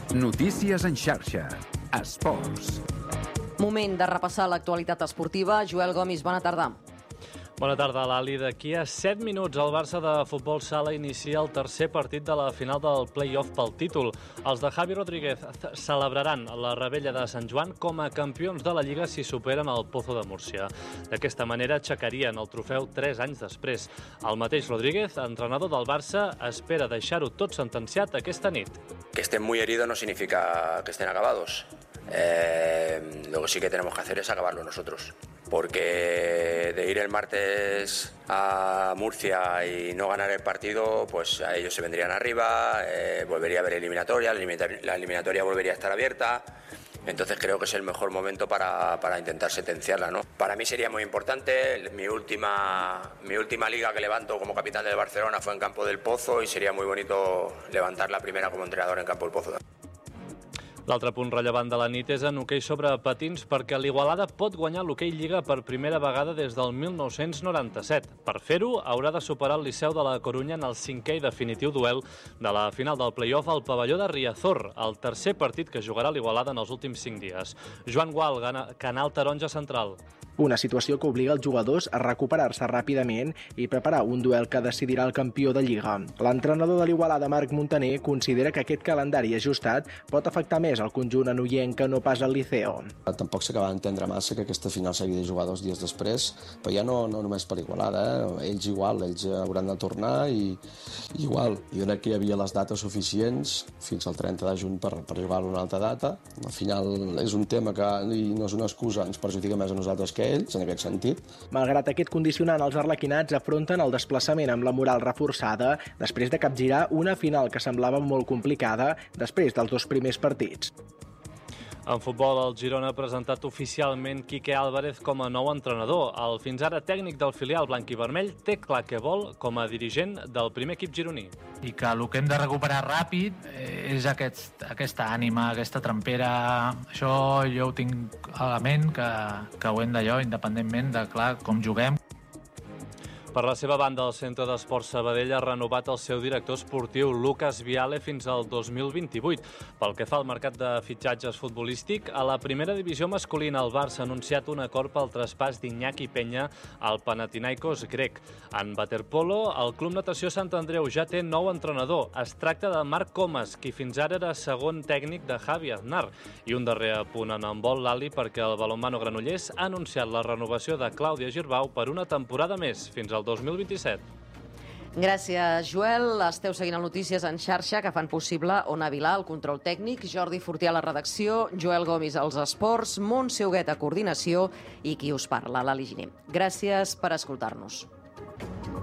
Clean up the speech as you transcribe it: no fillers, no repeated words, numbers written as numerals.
Notícies en xarxa. Esports. Moment de repassar l'actualitat esportiva. Joel Gomis, bona tarda. Bona tarda, Lali. D'aquí a 7 minuts el Barça de futbol sala inicia el tercer partit de la final del play-off pel títol. Els de Javi Rodríguez celebraran la revetlla de Sant Joan com a campions de la Lliga si superen el Pozo de Múrcia. D'aquesta manera aixecarien el trofeu 3 anys després. El mateix Rodríguez, entrenador del Barça, espera deixar-ho tot sentenciat aquesta nit. Que estén muy heridos no significa que estén acabados. Lo que sí que tenemos que hacer es acabarlo nosotros. Porque de ir el martes a Murcia y no ganar el partido, pues a ellos se vendrían arriba, volvería a haber eliminatoria, la eliminatoria volvería a estar abierta. Entonces creo que es el mejor momento para intentar sentenciarla, ¿no? Para mí sería muy importante. Mi última liga que levanto como capitán del Barcelona fue en Campo del Pozo y sería muy bonito levantar la primera como entrenador en Campo del Pozo. L'altre punt rellevant de la nit és en hoquei sobre patins perquè l'Igualada pot guanyar l'hoquei Lliga per primera vegada des del 1997. Per fer-ho, haurà de superar el Liceu de la Corunya en el 5è i definitiu duel de la final del play-off al pavelló de Riazor, el tercer partit que jugarà l'Igualada en els últims 5 dies. Joan Gual, Canal Taronja Central. Una situació que obliga els jugadors a recuperar-se ràpidament i preparar un duel que decidirà el campió de Lliga. L'entrenador de l'Igualada, Marc Montaner, considera que aquest calendari ajustat pot afectar més al conjunt anoienc que no pas al Liceo. Tampoc s'acaba d'entendre massa que aquesta final s'hagi de jugar 2 dies després, però ja no només per l'Igualada, ells hauran de tornar i igual. Jo crec que hi havia les dates suficients fins al 30 de juny per jugar-lo una altra data. Al final és un tema que no és una excusa, ens perjudica més a nosaltres que ells, en aquest sentit. Malgrat aquest condicionant, els arlequinats afronten el desplaçament amb la moral reforçada després de capgirar una final que semblava molt complicada després dels 2 primers partits. En futbol, el Girona ha presentat oficialment Quique Álvarez com a nou entrenador. El fins ara tècnic del filial blanc-i-vermell té clar què vol com a dirigent del primer equip gironí. I que el que hem de recuperar ràpid és aquesta ànima, aquesta trempera. Això jo ho tinc a la ment, que ho hem d'allò, independentment de clar com juguem. Per la seva banda, el Centre d'Esports Sabadell ha renovat el seu director esportiu, Lucas Viale, fins al 2028. Pel que fa al mercat de fitxatges futbolístic, a la primera divisió masculina el Barça ha anunciat un acord pel traspàs d'Iñaki Peña al Panathinaikos grec. En waterpolo, el Club Natació Sant Andreu ja té nou entrenador. Es tracta de Marc Comas, qui fins ara era segon tècnic de Javi Aznar. I un darrer apunt en handbol, Lali, perquè el balonmano Granollers ha anunciat la renovació de Clàudia Girbau per una temporada més, fins al 2027. Gràcies, Joel. Esteu seguint el Notícies en xarxa, que fan possible Ona Vilà, el control tècnic, Jordi Fortià a la redacció, Joel Gomis als esports, Montse Huguet a coordinació i qui us parla, Lali Giner. Gràcies per escoltar-nos.